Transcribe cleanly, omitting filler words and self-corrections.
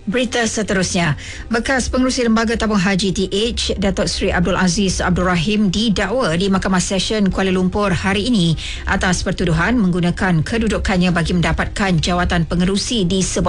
Berita seterusnya, bekas pengerusi Lembaga Tabung Haji TH, Datuk Seri Abdul Aziz Abdul Rahim didakwa di Mahkamah Session Kuala Lumpur hari ini atas pertuduhan menggunakan kedudukannya bagi mendapatkan jawatan pengerusi di sebuah